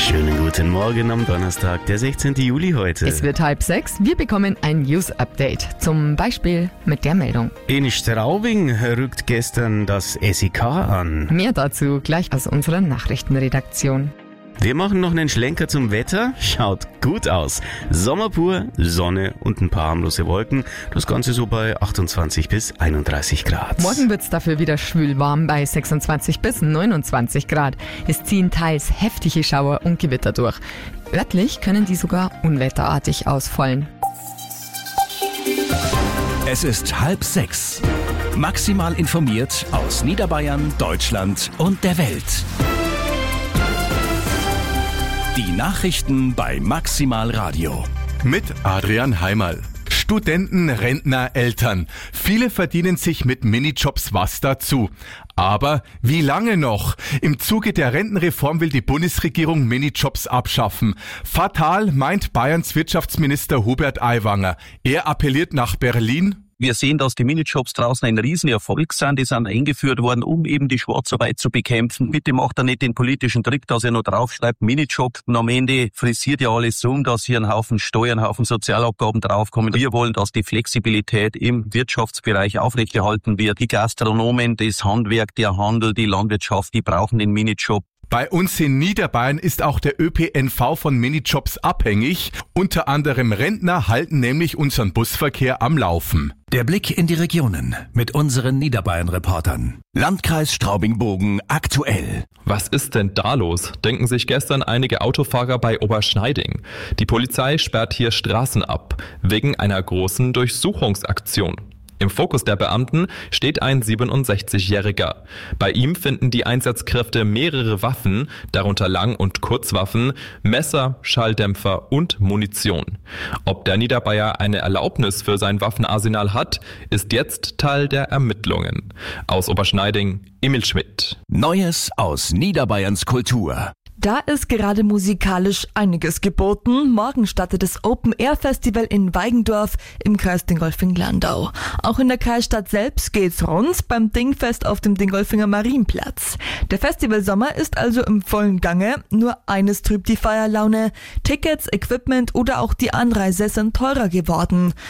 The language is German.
Schönen guten Morgen am Donnerstag, der 16. Juli heute. Es wird 5:30. Wir bekommen ein News-Update. Zum Beispiel mit der Meldung. In Straubing rückt gestern das SEK an. Mehr dazu gleich aus unserer Nachrichtenredaktion. Wir machen noch einen Schlenker zum Wetter. Schaut gut aus. Sommer pur, Sonne und ein paar harmlose Wolken. Das Ganze so bei 28 bis 31 Grad. Morgen wird's dafür wieder schwül warm bei 26 bis 29 Grad. Es ziehen teils heftige Schauer und Gewitter durch. Örtlich können die sogar unwetterartig ausfallen. Es ist 5:30. Maximal informiert aus Niederbayern, Deutschland und der Welt. Die Nachrichten bei Maximal Radio. Mit Adrian Heimerl. Studenten, Rentner, Eltern. Viele verdienen sich mit Minijobs was dazu. Aber wie lange noch? Im Zuge der Rentenreform will die Bundesregierung Minijobs abschaffen. Fatal, meint Bayerns Wirtschaftsminister Hubert Aiwanger. Er appelliert nach Berlin. Wir sehen, dass die Minijobs draußen ein Riesenerfolg sind. Die sind eingeführt worden, um eben die Schwarzarbeit zu bekämpfen. Bitte macht da nicht den politischen Trick, dass ihr noch draufschreibt, Minijob. Und am Ende frisiert ja alles um, dass hier ein Haufen Steuern, ein Haufen Sozialabgaben draufkommen. Wir wollen, dass die Flexibilität im Wirtschaftsbereich aufrechterhalten wird. Die Gastronomen, das Handwerk, der Handel, die Landwirtschaft, die brauchen den Minijob. Bei uns in Niederbayern ist auch der ÖPNV von Minijobs abhängig. Unter anderem Rentner halten nämlich unseren Busverkehr am Laufen. Der Blick in die Regionen mit unseren Niederbayern-Reportern. Landkreis Straubing-Bogen aktuell. Was ist denn da los? Denken sich gestern einige Autofahrer bei Oberschneiding. Die Polizei sperrt hier Straßen ab, wegen einer großen Durchsuchungsaktion. Im Fokus der Beamten steht ein 67-Jähriger. Bei ihm finden die Einsatzkräfte mehrere Waffen, darunter Lang- und Kurzwaffen, Messer, Schalldämpfer und Munition. Ob der Niederbayer eine Erlaubnis für sein Waffenarsenal hat, ist jetzt Teil der Ermittlungen. Aus Oberschneiding, Emil Schmidt. Neues aus Niederbayerns Kultur. Da ist gerade musikalisch einiges geboten. Morgen startet das Open-Air-Festival in Weigendorf im Kreis Dingolfing-Landau. Auch in der Kreisstadt selbst geht's rund beim Dingfest auf dem Dingolfinger Marienplatz. Der Festivalsommer ist also im vollen Gange. Nur eines trübt die Feierlaune. Tickets, Equipment oder auch die Anreise sind teurer geworden.